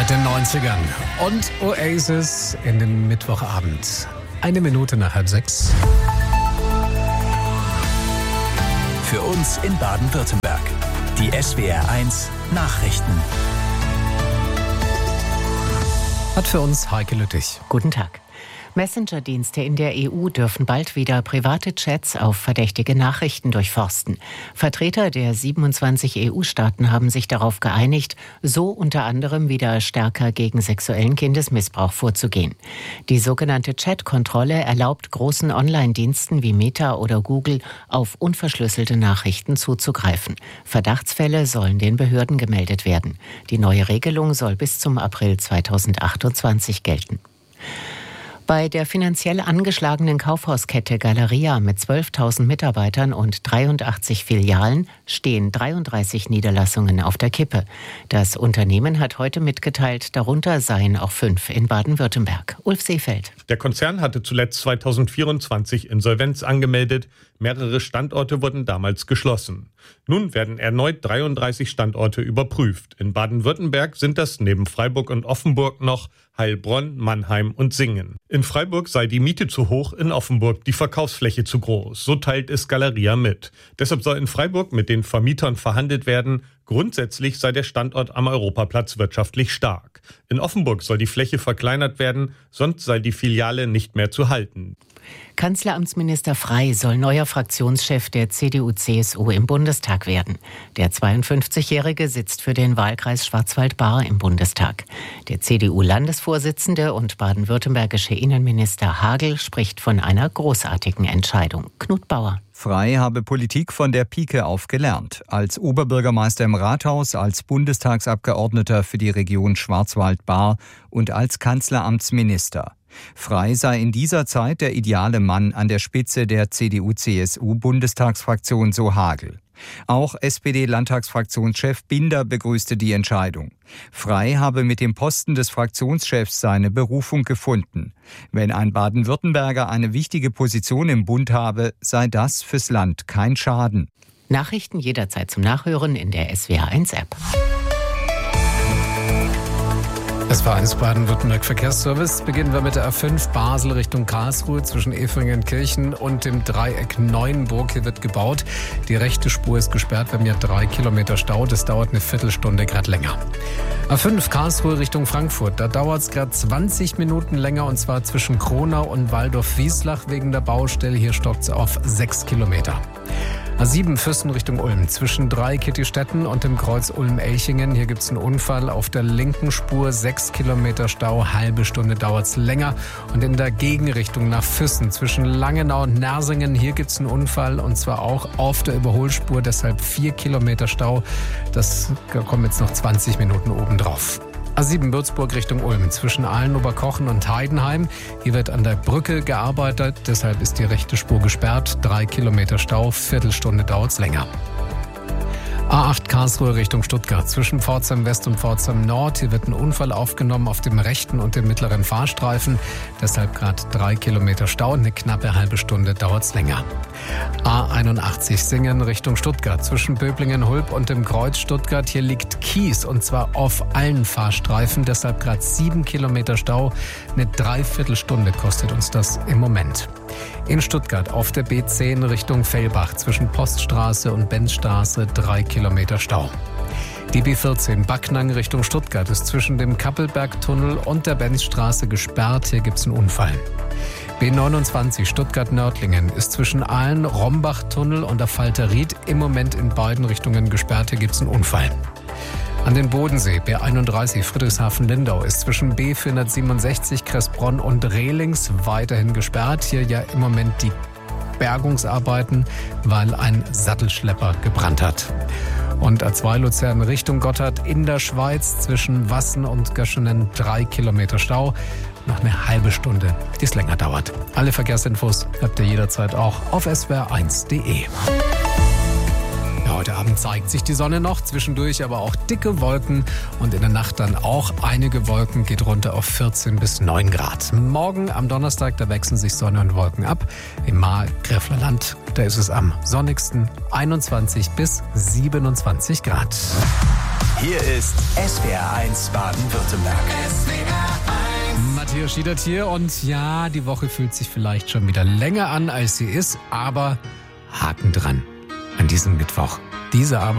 Mit den 90ern und Oasis in dem Mittwochabend. 1 Minute nach 5:30. Für uns in Baden-Württemberg. Die SWR1 Nachrichten. Hat für uns Heike Lüttich. Guten Tag. Messenger-Dienste in der EU dürfen bald wieder private Chats auf verdächtige Nachrichten durchforsten. Vertreter der 27 EU-Staaten haben sich darauf geeinigt, so unter anderem wieder stärker gegen sexuellen Kindesmissbrauch vorzugehen. Die sogenannte Chat-Kontrolle erlaubt großen Online-Diensten wie Meta oder Google auf unverschlüsselte Nachrichten zuzugreifen. Verdachtsfälle sollen den Behörden gemeldet werden. Die neue Regelung soll bis zum April 2028 gelten. Bei der finanziell angeschlagenen Kaufhauskette Galeria mit 12.000 Mitarbeitern und 83 Filialen stehen 33 Niederlassungen auf der Kippe. Das Unternehmen hat heute mitgeteilt, darunter seien auch 5 in Baden-Württemberg. Ulf Seefeld. Der Konzern hatte zuletzt 2024 Insolvenz angemeldet. Mehrere Standorte wurden damals geschlossen. Nun werden erneut 33 Standorte überprüft. In Baden-Württemberg sind das neben Freiburg und Offenburg noch Heilbronn, Mannheim und Singen. In Freiburg sei die Miete zu hoch, in Offenburg die Verkaufsfläche zu groß. So teilt es Galeria mit. Deshalb soll in Freiburg mit den Vermietern verhandelt werden. Grundsätzlich sei der Standort am Europaplatz wirtschaftlich stark. In Offenburg soll die Fläche verkleinert werden, sonst sei die Filiale nicht mehr zu halten. Kanzleramtsminister Frey soll neuer Fraktionschef der CDU-CSU im Bundestag werden. Der 52-Jährige sitzt für den Wahlkreis Schwarzwald-Baar im Bundestag. Der CDU-Landesvorsitzende und baden-württembergische Innenminister Hagel spricht von einer großartigen Entscheidung. Knut Bauer. Frey habe Politik von der Pike auf gelernt. Als Oberbürgermeister im Rathaus, als Bundestagsabgeordneter für die Region Schwarzwald-Baar und als Kanzleramtsminister. Frey sei in dieser Zeit der ideale Mann an der Spitze der CDU-CSU-Bundestagsfraktion, so Hagel. Auch SPD-Landtagsfraktionschef Binder begrüßte die Entscheidung. Frey habe mit dem Posten des Fraktionschefs seine Berufung gefunden. Wenn ein Baden-Württemberger eine wichtige Position im Bund habe, sei das fürs Land kein Schaden. Nachrichten jederzeit zum Nachhören in der SWR1-App. SWR1 Baden-Württemberg Verkehrsservice. Beginnen wir mit der A5 Basel Richtung Karlsruhe zwischen Efringenkirchen und dem Dreieck Neuenburg. Hier wird gebaut. Die rechte Spur ist gesperrt. Wir haben ja 3 Kilometer Stau. Das dauert eine Viertelstunde gerade länger. A5 Karlsruhe Richtung Frankfurt. Da dauert es gerade 20 Minuten länger und zwar zwischen Kronau und Waldorf-Wieslach wegen der Baustelle. Hier stockt es auf 6 Kilometer. A7 Füssen Richtung Ulm. Zwischen Dreikittistetten und dem Kreuz Ulm-Elchingen. Hier gibt es einen Unfall auf der linken Spur. 6 Kilometer Stau, halbe Stunde dauert es länger. Und in der Gegenrichtung nach Füssen zwischen Langenau und Nersingen. Hier gibt es einen Unfall und zwar auch auf der Überholspur. Deshalb 4 Kilometer Stau. Da kommen jetzt noch 20 Minuten obendrauf. A7 Würzburg Richtung Ulm. Zwischen Aalen-Oberkochen und Heidenheim. Hier wird an der Brücke gearbeitet. Deshalb ist die rechte Spur gesperrt. 3 Kilometer Stau. Viertelstunde dauert es länger. A8 Karlsruhe Richtung Stuttgart. Zwischen Pforzheim West und Pforzheim Nord. Hier wird ein Unfall aufgenommen auf dem rechten und dem mittleren Fahrstreifen. Deshalb gerade 3 Kilometer Stau. Eine knappe halbe Stunde dauert es länger. A81 Singen Richtung Stuttgart. Zwischen Böblingen-Hulb und dem Kreuz Stuttgart. Hier liegt Kies und zwar auf allen Fahrstreifen. Deshalb gerade 7 Kilometer Stau. Eine Dreiviertelstunde kostet uns das im Moment. In Stuttgart auf der B10 Richtung Fellbach. Zwischen Poststraße und Benzstraße 3 Kilometer Stau. Die B14 Backnang Richtung Stuttgart ist zwischen dem Kappelbergtunnel und der Benzstraße gesperrt. Hier gibt es einen Unfall. B29 Stuttgart-Nördlingen ist zwischen Aalen-Rombach-Tunnel und der Falter-Ried im Moment in beiden Richtungen gesperrt. Hier gibt es einen Unfall. An den Bodensee, B31 Friedrichshafen-Lindau ist zwischen B467 Kressbronn und Rehlings weiterhin gesperrt. Hier ja im Moment die Bergungsarbeiten, weil ein Sattelschlepper gebrannt hat. Und A2 Luzern Richtung Gotthard in der Schweiz zwischen Wassen und Göschenen 3 Kilometer Stau. Noch eine halbe Stunde, die es länger dauert. Alle Verkehrsinfos habt ihr jederzeit auch auf swr1.de. Ja, heute Abend zeigt sich die Sonne noch, zwischendurch aber auch dicke Wolken und in der Nacht dann auch einige Wolken, geht runter auf 14 bis 9 Grad. Morgen am Donnerstag, da wechseln sich Sonne und Wolken ab. Im Markgräfler Land, da ist es am sonnigsten 21 bis 27 Grad. Hier ist SWR1 Baden-Württemberg. Matthias Schiedert hier und ja, die Woche fühlt sich vielleicht schon wieder länger an, als sie ist, aber Haken dran an diesem Mittwoch. Diese Arbeit